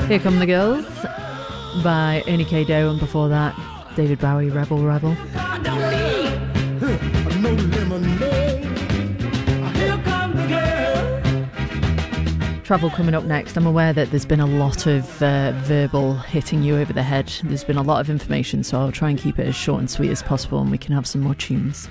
Here Come the Girls by Ernie K. Doe, and before that, David Bowie, Rebel Rebel. Travel coming up next. I'm aware that there's been a lot of verbal hitting you over the head. There's been a lot of information, so I'll try and keep it as short and sweet as possible, and we can have some more tunes.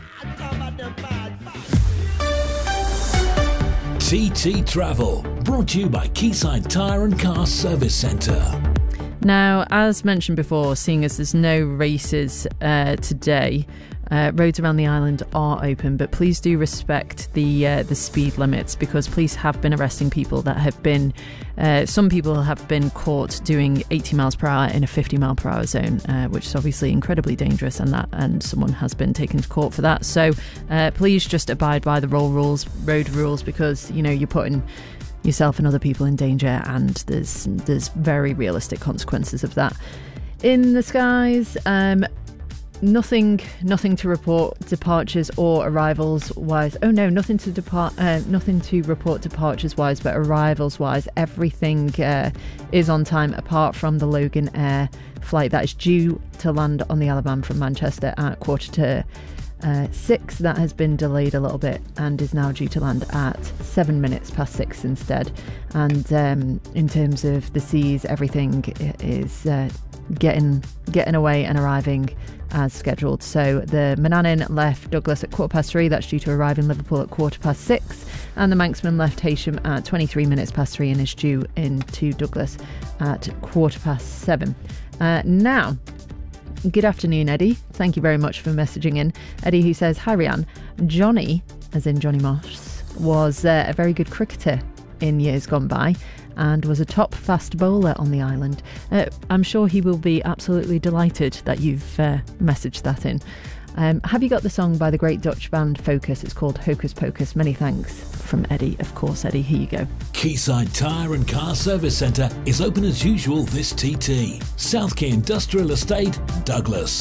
TT Travel, brought to you by Quayside Tyre and Car Service Centre. Now, as mentioned before, seeing as there's no races today, roads around the island are open, but please do respect the speed limits, because police have been arresting people that have been, some people have been caught doing 80 miles per hour in a 50 mile per hour zone, which is obviously incredibly dangerous, and someone has been taken to court for that. So please just abide by the road rules, because you know you're putting yourself and other people in danger, and there's very realistic consequences of that. In the skies, nothing to report departures or arrivals wise. Oh no, nothing to report departures wise, but arrivals wise, everything is on time apart from the Logan Air flight that is due to land on the Alabama from Manchester at 6:45. That has been delayed a little bit and is now due to land at 6:07 instead. And in terms of the seas, everything is getting away and arriving as scheduled. So the Manannan left Douglas at 3:15. That's due to arrive in Liverpool at 6:15. And the Manxman left Heysham at 3:23 and is due into Douglas at 7:15. Now, good afternoon, Eddie. Thank you very much for messaging in. Eddie, who says, "Hi, Rianne. Johnny," as in Johnny Moss, was a very good cricketer in years gone by and was a top fast bowler on the island. I'm sure he will be absolutely delighted that you've messaged that in. Have you got the song by the great Dutch band Focus? It's called Hocus Pocus. Many thanks from Eddie. Of course, Eddie, here you go. Quayside Tyre and Car Service Centre is open as usual this TT. South Quay Industrial Estate, Douglas.